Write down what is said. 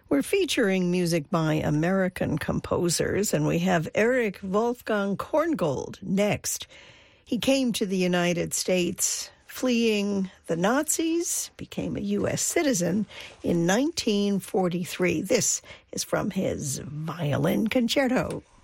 We're featuring music by American composers, and we have Erich Wolfgang Korngold next. He came to the United States fleeing the Nazis, became a U.S. citizen in 1943. This is from his violin concerto.